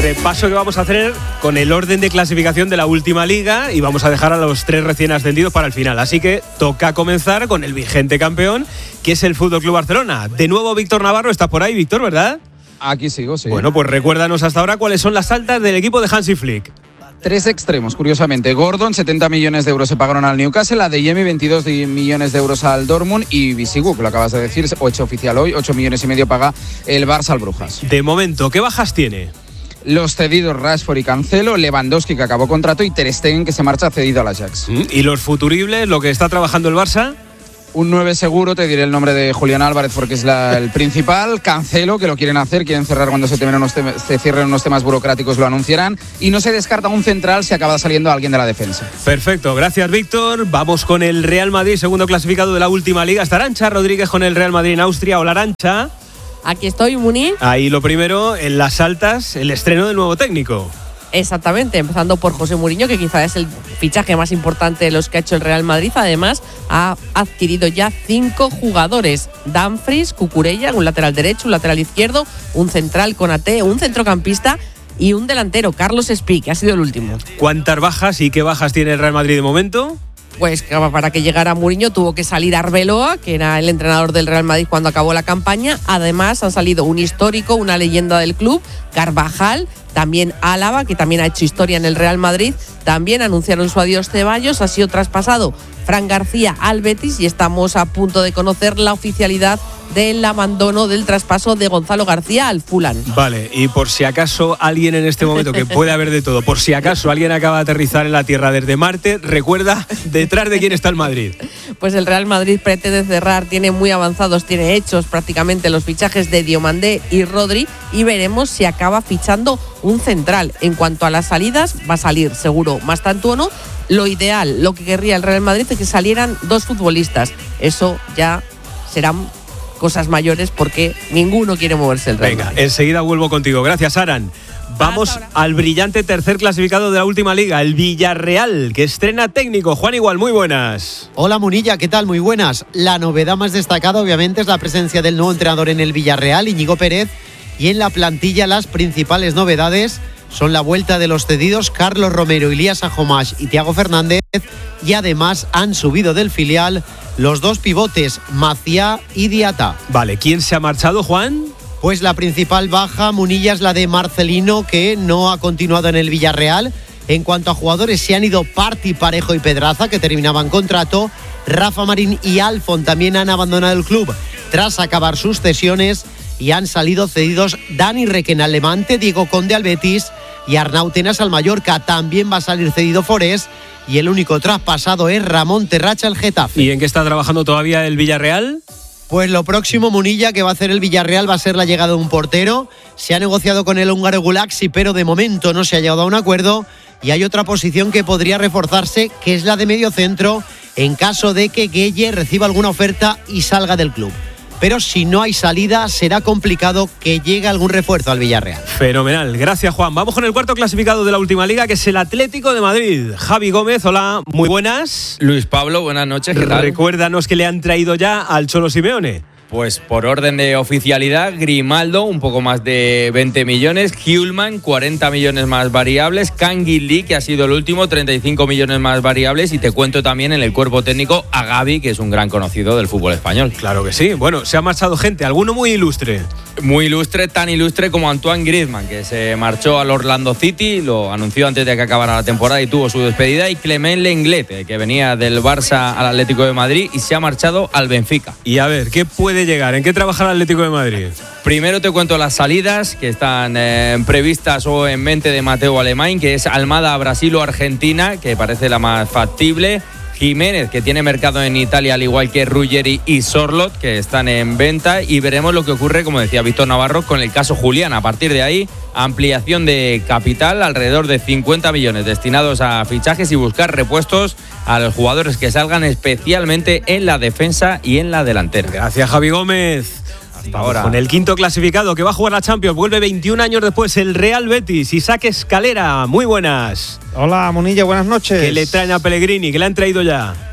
Repaso que vamos a hacer con el orden de clasificación de la última liga y vamos a dejar a los 3 recién ascendidos para el final. Así que toca comenzar con el vigente campeón, que es el Fútbol Club Barcelona. De nuevo, Víctor Navarro, estás por ahí, Víctor, ¿verdad? Aquí sigo, sí. Bueno, pues recuérdanos hasta ahora cuáles son las altas del equipo de Hansi Flick. 3 extremos, curiosamente. Gordon, 70 millones de euros se pagaron al Newcastle, Adeyemi, 22 millones de euros al Dortmund y Bisiguk, lo acabas de decir, 8 oficial hoy, 8 millones y medio paga el Barça al Brujas. De momento, ¿qué bajas tiene? Los cedidos Rashford y Cancelo, Lewandowski que acabó contrato y Ter Stegen que se marcha cedido al Ajax. ¿Y los futuribles, lo que está trabajando el Barça? Un 9 seguro, te diré el nombre de Julián Álvarez porque es el principal. Cancelo, que lo quieren hacer, quieren cerrar cuando se cierren unos temas burocráticos, lo anunciarán. Y no se descarta un central si acaba saliendo alguien de la defensa. Perfecto, gracias Víctor. Vamos con el Real Madrid, segundo clasificado de la última liga. Está Arantxa Rodríguez con el Real Madrid en Austria. Hola Arantxa. Aquí estoy, Muni. Ahí lo primero, en las altas, el estreno del nuevo técnico. Exactamente, empezando por José Mourinho, que quizá es el fichaje más importante de los que ha hecho el Real Madrid. Además, ha adquirido ya 5 jugadores: Dumfries, Cucurella, un lateral derecho, un lateral izquierdo, un central Konaté, un centrocampista y un delantero, Carlos Espí, que ha sido el último. ¿Cuántas bajas y qué bajas tiene el Real Madrid de momento? Pues para que llegara Mourinho tuvo que salir Arbeloa, que era el entrenador del Real Madrid cuando acabó la campaña. Además, han salido un histórico, una leyenda del club, Carvajal, también Álava, que también ha hecho historia en el Real Madrid. También anunciaron su adiós Ceballos, ha sido traspasado Fran García al Betis y estamos a punto de conocer la oficialidad del abandono del traspaso de Gonzalo García al Fulham. Vale, y por si acaso alguien en este momento, que puede haber de todo, por si acaso alguien acaba de aterrizar en la Tierra desde Marte, recuerda detrás de quién está el Madrid. Pues el Real Madrid pretende cerrar, tiene muy avanzados, tiene hechos prácticamente los fichajes de Diomandé y Rodri y veremos si acaba fichando un central. En cuanto a las salidas, va a salir seguro Mastantuono. Lo ideal, lo que querría el Real Madrid es que salieran 2 futbolistas. Eso ya serán cosas mayores porque ninguno quiere moverse el Real Madrid. Venga, enseguida vuelvo contigo. Gracias, Aran. Vamos al brillante tercer clasificado de la última liga, el Villarreal, que estrena técnico. Juan Igual, muy buenas. Hola Munilla, ¿qué tal? Muy buenas. La novedad más destacada obviamente es la presencia del nuevo entrenador en el Villarreal, Íñigo Pérez, y en la plantilla las principales novedades son la vuelta de los cedidos Carlos Romero, Ilías Ajomash y Thiago Fernández, y además han subido del filial los 2 pivotes, Maciá y Diata. Vale, ¿quién se ha marchado, Juan? Pues la principal baja, Munilla, es la de Marcelino, que no ha continuado en el Villarreal. En cuanto a jugadores, se han ido Parti, Parejo y Pedraza, que terminaban contrato. Rafa Marín y Alfon también han abandonado el club tras acabar sus cesiones y han salido cedidos Dani Requena al Levante, Diego Conde al Betis y Arnau Tenas al Mallorca. También va a salir cedido Forés y el único traspasado es Ramón Terracha al Getafe. ¿Y en qué está trabajando todavía el Villarreal? Pues lo próximo, Munilla, que va a hacer el Villarreal va a ser la llegada de un portero. Se ha negociado con el húngaro Gulaxi, pero de momento no se ha llegado a un acuerdo. Y hay otra posición que podría reforzarse, que es la de mediocentro, en caso de que Gueye reciba alguna oferta y salga del club. Pero si no hay salida, será complicado que llegue algún refuerzo al Villarreal. Fenomenal, gracias Juan. Vamos con el cuarto clasificado de la última liga, que es el Atlético de Madrid. Javi Gómez, hola, muy buenas. Luis Pablo, buenas noches, ¿qué tal? Recuérdanos que le han traído ya al Cholo Simeone. Pues por orden de oficialidad, Grimaldo, un poco más de 20 millones, Hjulman, 40 millones más variables, Canguilí, que ha sido el último, 35 millones más variables, y te cuento también en el cuerpo técnico a Gavi, que es un gran conocido del fútbol español. Claro que sí. Bueno, se ha marchado gente, alguno muy ilustre. Muy ilustre, tan ilustre como Antoine Griezmann, que se marchó al Orlando City, lo anunció antes de que acabara la temporada y tuvo su despedida, y Clement Lenglet, que venía del Barça al Atlético de Madrid y se ha marchado al Benfica. Y a ver, ¿qué puede llegar? ¿En qué trabaja el Atlético de Madrid? Primero te cuento las salidas que están previstas o en mente de Mateo Alemán, que es Almada a Brasil o Argentina, que parece la más factible. Jiménez, que tiene mercado en Italia, al igual que Ruggeri y Sorloth, que están en venta, y veremos lo que ocurre, como decía Víctor Navarro, con el caso Julián. A partir de ahí, ampliación de capital, alrededor de 50 millones destinados a fichajes y buscar repuestos a los jugadores que salgan, especialmente en la defensa y en la delantera. Gracias, Javi Gómez. Hasta ahora. Con el quinto clasificado que va a jugar la Champions, vuelve 21 años después el Real Betis. Isaac Escalera, muy buenas. Hola, Munilla, buenas noches. ¿Qué le traen a Pellegrini? ¿Qué le han traído ya?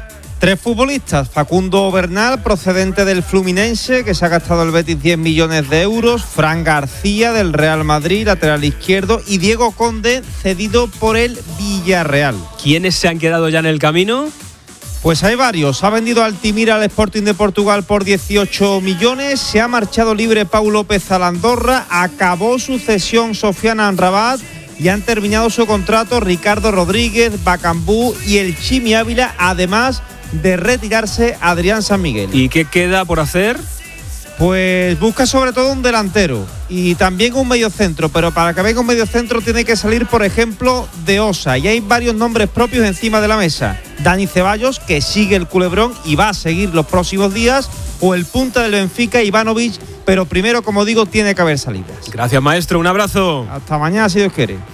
3 futbolistas: Facundo Bernal, procedente del Fluminense, que se ha gastado el Betis 10 millones de euros, Fran García, del Real Madrid, lateral izquierdo, y Diego Conde, cedido por el Villarreal. ¿Quiénes se han quedado ya en el camino? Pues hay varios. Ha vendido Altimira al Sporting de Portugal por 18 millones. Se ha marchado libre Pau López a la Andorra. Acabó su cesión Sofiane Amrabat. Y han terminado su contrato Ricardo Rodríguez, Bacambú y el Chimi Ávila, además de retirarse Adrián San Miguel. ¿Y qué queda por hacer? Pues busca sobre todo un delantero y también un mediocentro, pero para que venga un mediocentro tiene que salir, por ejemplo, de Osa, y hay varios nombres propios encima de la mesa. Dani Ceballos, que sigue el culebrón y va a seguir los próximos días, o el punta del Benfica, Ivanovic, pero primero, como digo, tiene que haber salidas. Gracias, maestro, un abrazo. Hasta mañana, si Dios quiere.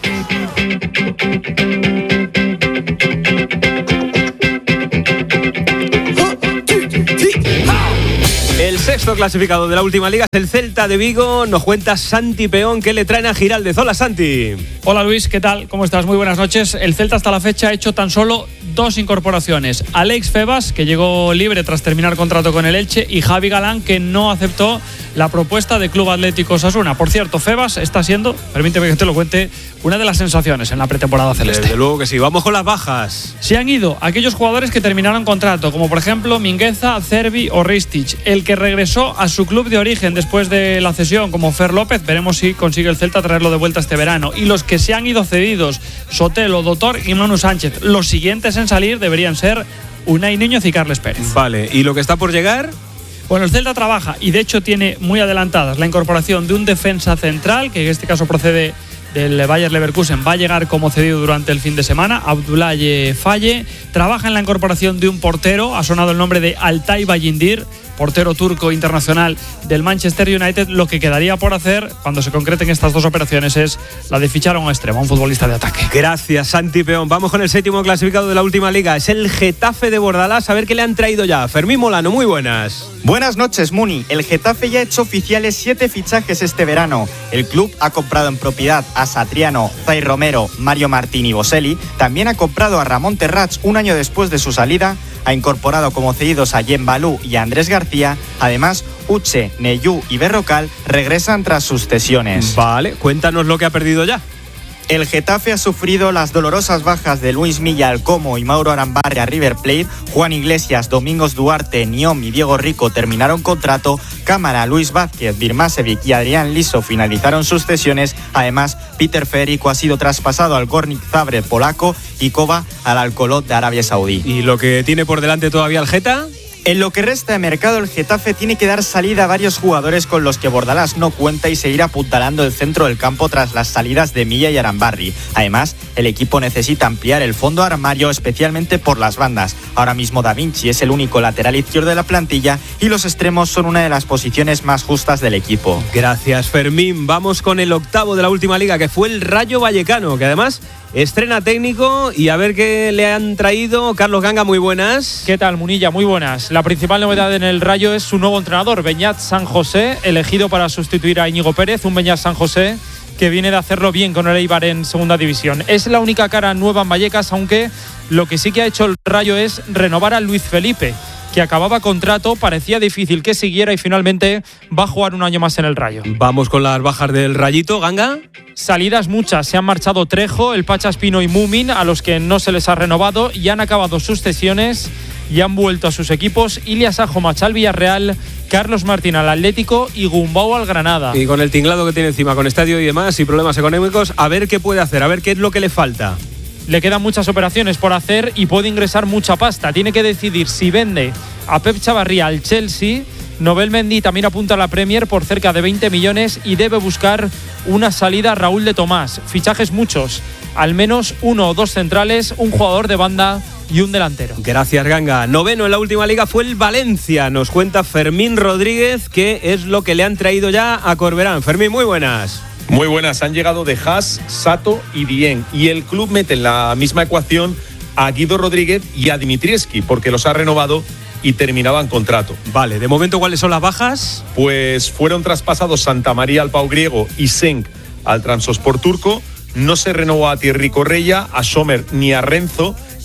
El sexto clasificado de la última liga es el Celta de Vigo. Nos cuenta Santi Peón que le traen a Giraldez. Hola, Santi. Hola, Luis, ¿qué tal? ¿Cómo estás? Muy buenas noches. El Celta hasta la fecha ha hecho tan solo 2 incorporaciones. Alex Febas, que llegó libre tras terminar contrato con el Elche, y Javi Galán, que no aceptó la propuesta de Club Atlético Osasuna. Por cierto, Febas está siendo, permíteme que te lo cuente, una de las sensaciones en la pretemporada celeste. Desde luego que sí. Vamos con las bajas. Se han ido aquellos jugadores que terminaron contrato, como por ejemplo Mingueza, Cervi o Ristic. El que regresó a su club de origen después de la cesión, como Fer López, veremos si consigue el Celta traerlo de vuelta este verano. Y los que se han ido cedidos, Sotelo, Dotor y Manu Sánchez. Los siguientes en salir deberían ser Unai Núñez y Carles Pérez. Vale, ¿y lo que está por llegar? Bueno, el Celta trabaja y de hecho tiene muy adelantadas la incorporación de un defensa central, que en este caso procede del Bayer Leverkusen, va a llegar como cedido durante el fin de semana, Abdoulaye Faye. Trabaja en la incorporación de un portero, ha sonado el nombre de Altay Bayindir, portero turco internacional del Manchester United. Lo que quedaría por hacer cuando se concreten estas dos operaciones es la de fichar a un extremo, a un futbolista de ataque. Gracias, Santi Peón. Vamos con el séptimo clasificado de la última liga. Es el Getafe de Bordalás. A ver qué le han traído ya. Fermín Molano, muy buenas. Buenas noches, Muni. El Getafe ya ha hecho oficiales 7 fichajes este verano. El club ha comprado en propiedad a Satriano, Zay Romero, Mario Martín y Boselli. También ha comprado a Ramón Terrats un año después de su salida. Ha incorporado como cedidos a Yen Balú y a Andrés García. Además, Uche, Neyú y Berrocal regresan tras sus cesiones. Vale, cuéntanos lo que ha perdido ya. El Getafe ha sufrido las dolorosas bajas de Luis Milla al Como y Mauro Arambarri a River Plate. Juan Iglesias, Domingos Duarte, Niom y Diego Rico terminaron contrato. Cámara, Luis Vázquez, Birmasevic y Adrián Liso finalizaron sus cesiones. Además, Peter Federico ha sido traspasado al Gornik Zagreb polaco y Kova al Al-Kholot de Arabia Saudí. ¿Y lo que tiene por delante todavía el Geta? En lo que resta de mercado, el Getafe tiene que dar salida a varios jugadores con los que Bordalás no cuenta y seguir apuntalando el centro del campo tras las salidas de Milla y Arambarri. Además, el equipo necesita ampliar el fondo armario, especialmente por las bandas. Ahora mismo Da Vinci es el único lateral izquierdo de la plantilla y los extremos son una de las posiciones más justas del equipo. Gracias, Fermín. Vamos con el octavo de la última liga, que fue el Rayo Vallecano, que además estrena técnico, y a ver qué le han traído. Carlos Ganga, muy buenas. ¿Qué tal, Munilla? Muy buenas. La principal novedad en el Rayo es su nuevo entrenador, Beñat San José, elegido para sustituir a Íñigo Pérez, un Beñat San José que viene de hacerlo bien con el Eibar en segunda división. Es la única cara nueva en Vallecas, aunque lo que sí que ha hecho el Rayo es renovar a Luis Felipe, que acababa contrato, parecía difícil que siguiera y finalmente va a jugar un año más en el Rayo. Vamos con las bajas del Rayito, Ganga. Salidas muchas, se han marchado Trejo, el Pacha Espino y Mumin, a los que no se les ha renovado, y han acabado sus cesiones y han vuelto a sus equipos Ilias Ajomach al Villarreal, Carlos Martín al Atlético y Gumbau al Granada. Y con el tinglado que tiene encima, con estadio y demás y problemas económicos, a ver qué puede hacer, a ver qué es lo que le falta. Le quedan muchas operaciones por hacer y puede ingresar mucha pasta. Tiene que decidir si vende a Pep Chavarría al Chelsea. Nobel Mendy también apunta a la Premier por cerca de 20 millones y debe buscar una salida a Raúl de Tomás. Fichajes muchos, al menos 1 o 2 centrales, un jugador de banda y un delantero. Gracias, Ganga. Noveno en la última liga fue el Valencia. Nos cuenta Fermín Rodríguez qué es lo que le han traído ya a Corberán. Fermín, muy buenas. Muy buenas, han llegado de Haas, Sato y Dieng, y el club mete en la misma ecuación a Guido Rodríguez y a Dimitrievski, porque los ha renovado y terminaban contrato. Vale, de momento, ¿cuáles son las bajas? Pues fueron traspasados Santa María al Pau Griego y Senk al Trabzonspor turco. No se renovó a Thierry Correia, a Sommer ni a Renzo,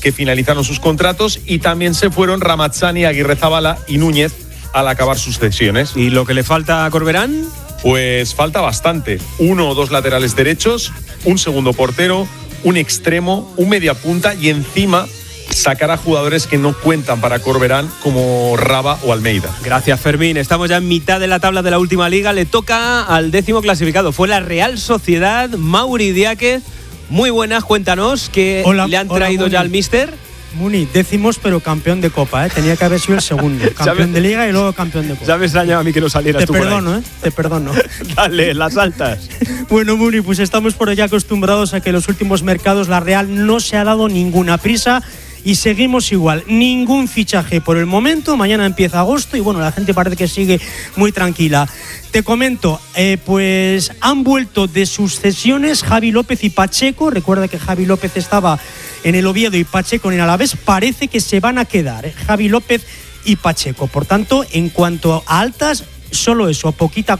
que finalizaron sus contratos, y también se fueron Ramazzani, Aguirrezabala y Núñez al acabar sus cesiones. ¿Y lo que le falta a Corberán? Pues falta bastante. 1 o 2 laterales derechos, un segundo portero, un extremo, un mediapunta y encima sacar a jugadores que no cuentan para Corberán como Raba o Almeida. Gracias, Fermín. Estamos ya en mitad de la tabla de la última liga. Le toca al 10º clasificado. Fue la Real Sociedad. Mauri Diáquez. Muy buenas, cuéntanos qué le han traído ya al míster. Muni, 10º pero campeón de Copa, ¿eh? Tenía que haber sido el segundo. Campeón de Liga y luego campeón de Copa. Ya me extrañaba a mí que no salieras tú por ahí. Te perdono, ¿eh? Te perdono. Dale, las altas. Bueno, Muni, pues estamos por allá acostumbrados a que en los últimos mercados la Real no se ha dado ninguna prisa y seguimos igual. Ningún fichaje por el momento. Mañana empieza agosto y bueno, la gente parece que sigue muy tranquila. Te comento, pues han vuelto de sus cesiones Javi López y Pacheco. Recuerda que Javi López estaba en el Oviedo y Pacheco en el Alavés. Parece que se van a quedar, Javi López y Pacheco. Por tanto, en cuanto a altas, solo eso, poquita